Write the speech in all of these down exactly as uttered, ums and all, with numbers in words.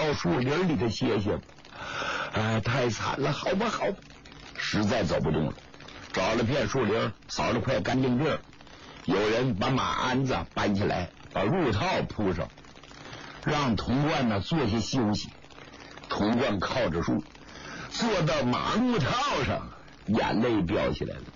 到树林里头歇歇吧。哎，太惨了，好吧好吧，实在走不动了，找了片树林，扫了块干净地儿，有人把马鞍子搬起来，把褥套铺上，让童贯呢坐下休息。童贯靠着树，坐到马褥套上，眼泪飙起来了。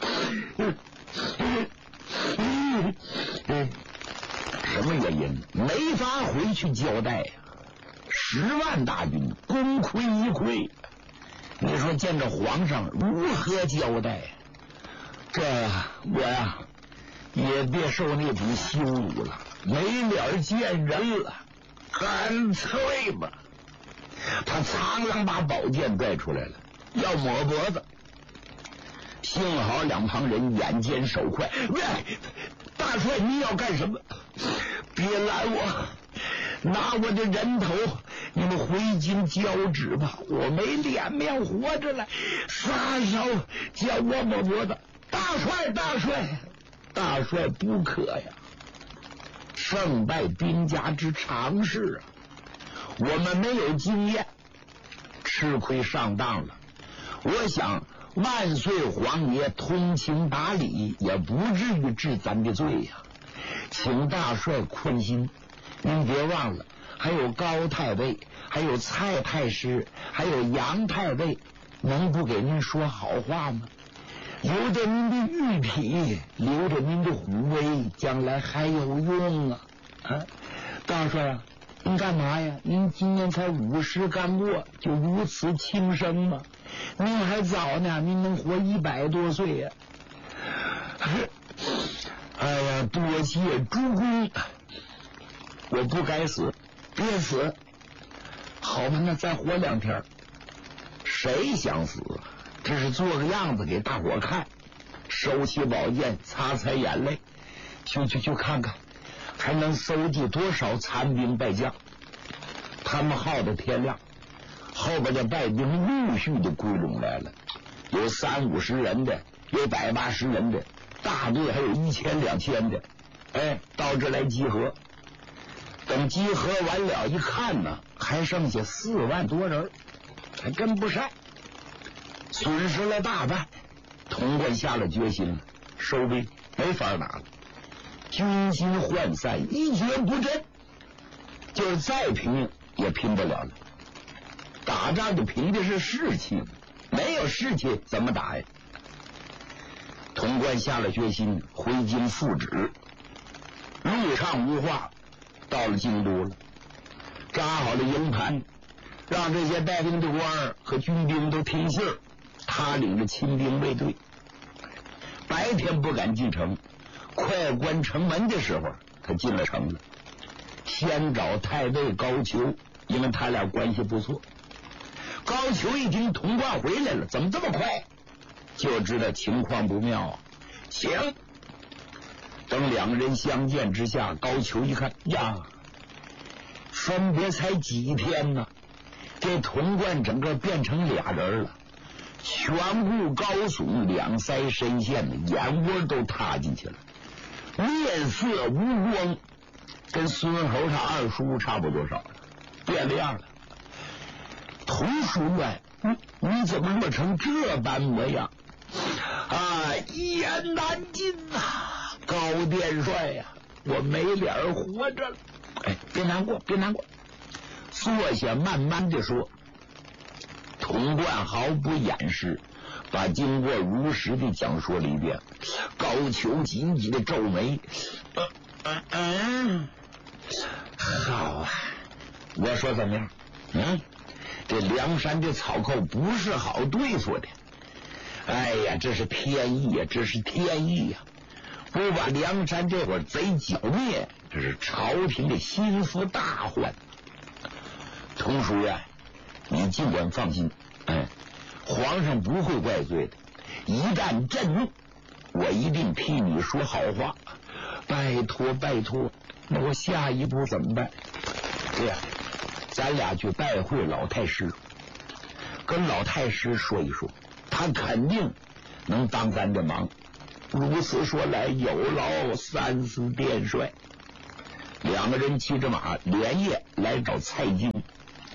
什么原因？没法回去交代呀、啊！十万大军功亏一篑，你说见着皇上如何交代？这我呀也别受那种羞辱了，没脸见人了，干脆吧。他苍啷把宝剑拽出来了，要抹脖子。幸好两旁人眼尖手快，喂，大帅你要干什么？别拦我，拿我的人头，你们回京交旨吧，我没脸面活着了。撒手叫我抹脖子。大帅大帅大帅不可呀，胜败兵家之常事啊，我们没有经验，吃亏上当了。我想万岁皇爷通情达理，也不至于治咱的罪呀、啊。请大帅宽心，您别忘了，还有高太尉，还有蔡太师，还有杨太尉，能不给您说好话吗？留着您的玉体，留着您的虎威，将来还有用啊！啊，大帅啊，您干嘛呀？您今年才五十刚过，就如此轻生吗？您还早呢，您能活一百多岁呀、啊！哎呀，多谢主公，我不该死，别死，好吧，那再活两天。谁想死？这是做个样子给大伙看。收起宝剑，擦擦眼泪，去去去看看，还能搜集多少残兵败将。他们耗到天亮，后边的败兵陆续的归拢来了，有三五十人的，有百八十人的，大队还有一千两千的。哎，到这来集合。等集合完了，一看呢，还剩下四万多人，还跟不上，损失了大半。童贯下了决心了，收兵没法打了，军心涣散，一蹶不振，就是再拼也拼不了了。打仗就凭的是士气，没有士气怎么打呀？童贯下了决心，回京复旨，路畅无话，到了京都了，扎好了营盘，让这些带兵的官儿和军兵都听信儿。他领着亲兵卫队，白天不敢进城，快关城门的时候，他进了城了。先找太尉高俅，因为他俩关系不错。高俅一听童贯回来了，怎么这么快？就知道情况不妙啊！请。等两个人相见之下，高俅一看呀，分别才几天呢，这童贯整个变成俩人了。颧骨高耸，两腮深陷的，眼窝都塌进去了，面色无光，跟孙猴他二叔差不多少了，变了样了。童书院，你你怎么落成这般模样啊？一言难尽呐、啊！高殿帅呀、啊，我没脸活着了。哎，别难过，别难过，坐下慢慢的说。童贯毫不掩饰，把经过如实的讲述了一遍。高俅紧紧的皱眉，嗯嗯嗯，好啊，我说怎么样？嗯，这梁山的草寇不是好对付的。哎呀，这是天意呀，这是天意呀！不把梁山这伙贼剿灭，这是朝廷的心腹大患。童书院，你尽管放心，哎，皇上不会怪罪的。一旦震怒，我一定替你说好话。拜托拜托，那我下一步怎么办？这样，咱俩去拜会老太师，跟老太师说一说，他肯定能帮咱的忙。如此说来，有劳三司殿帅。两个人骑着马连夜来找蔡京。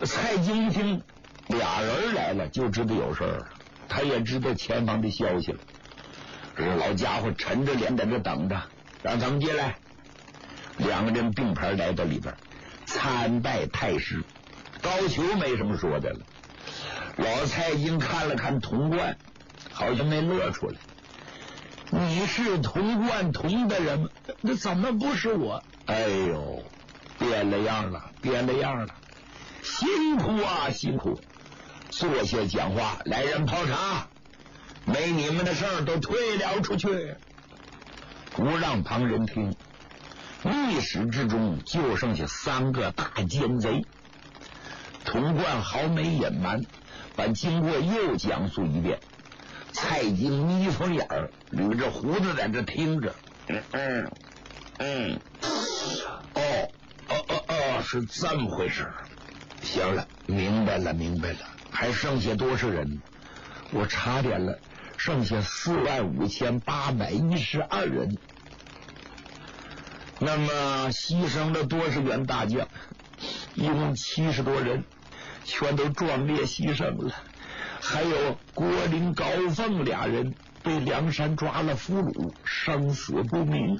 蔡京一听俩人来了，就知道有事儿了，他也知道前方的消息了。这老家伙沉着脸在这等着，让他们进来。两个人并排来到里边，参拜太师。高俅没什么说的了。老蔡京看了看童贯，好像没乐出来。你是童贯童的人吗？那怎么不是我？哎呦，变了样了，变了样了，辛苦啊，辛苦！坐下讲话，来人泡茶，没你们的事儿都退了出去，不让旁人听。密室之中就剩下三个大奸贼。童贯毫没隐瞒，把经过又讲述一遍。蔡京眯缝眼儿，捋着胡子在这听着。嗯嗯嗯，哦哦哦哦，是这么回事。行了，明白了明白了。还剩下多少人？我查点了，剩下四万五千八百一十二人。那么牺牲了多少员大将？一共七十多人，全都壮烈牺牲了。还有郭林、高凤俩人被梁山抓了俘虏，生死不明。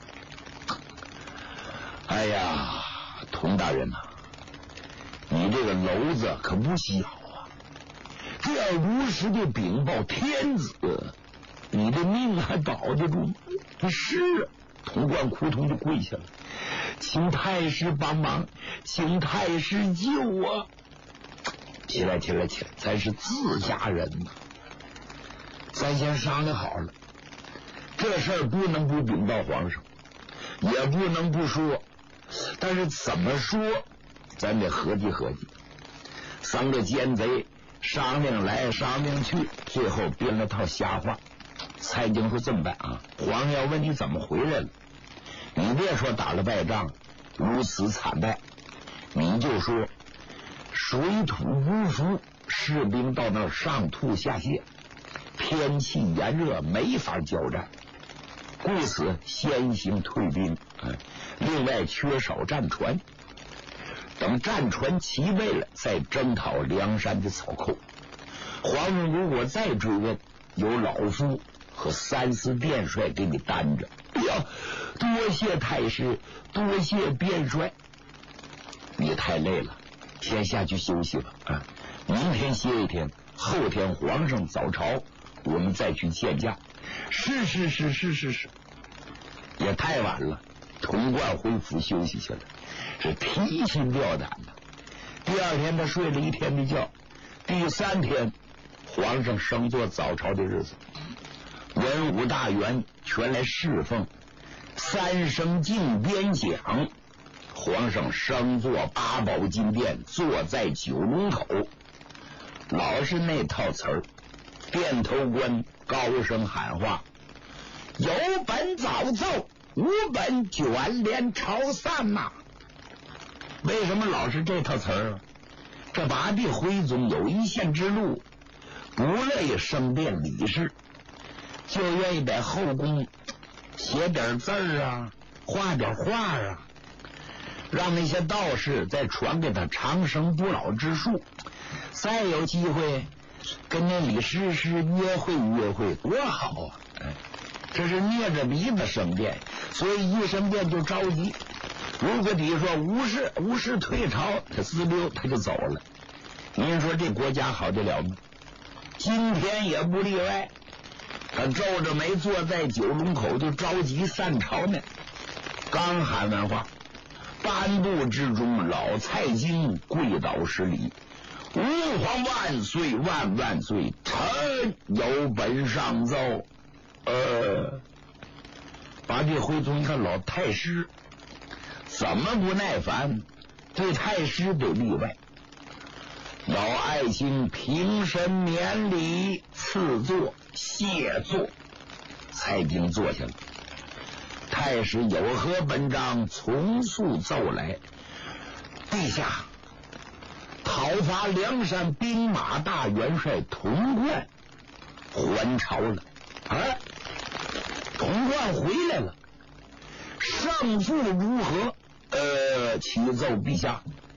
哎呀，童大人呐、啊，你这个篓子可不小啊！这要如实的禀报天子，你的命还保得住吗？是。童贯扑通就跪下了，请太师帮忙，请太师救我！起来起来起来，咱是自家人呐，咱先商量好了，这事儿不能不禀报皇上，也不能不说，但是怎么说咱得合计合计。三个奸贼商量来商量去，最后编了套瞎话。蔡京说这么办啊，皇上要问你怎么回来了，你别说打了败仗如此惨败，你就说水土不服，士兵到那儿上吐下泻，天气炎热没法交战，故此先行退兵。另外缺少战船，等战船齐备了再征讨梁山的草寇。皇上如果再追问，有老夫和三司殿帅给你担着。哎呀，多谢太师，多谢殿帅。你太累了，先下去休息吧。啊，明天歇一天，后天皇上早朝，我们再去见驾。是是是是是是。也太晚了，童贯回府休息去了，是提心吊胆的。第二天他睡了一天的觉，第三天皇上升做早朝的日子，文武大员全来侍奉，三声进边讲，皇上升坐八宝金殿，坐在九龙口，老是那套词儿。殿头官高声喊话：有本早奏，无本卷帘朝散呐、啊！为什么老是这套词儿啊？这八帝徽宗有一线之路，不乐意升殿理事，就愿意在后宫写点字儿啊，画点画啊，让那些道士再传给他长生不老之术，再有机会跟那李师师约会约会，多好啊！哎，这是捏着鼻子升殿，所以一升殿就着急。如果你说无事无事退朝，他滋溜他就走了。您说这国家好得了吗？今天也不例外，他皱着眉坐在九龙口就着急散朝呢。刚喊完话，颁布之中，老蔡京跪倒施礼：吾皇万岁万万岁，臣有本上奏。呃，八帝徽宗一看老太师怎么不耐烦，对太师得例外。老爱卿平身免礼，赐座谢座。蔡京坐下了。太师有何本章？从速奏来。陛下，讨伐梁山兵马大元帅童贯还朝了。啊，童贯回来了，胜负如何？呃，启奏陛下，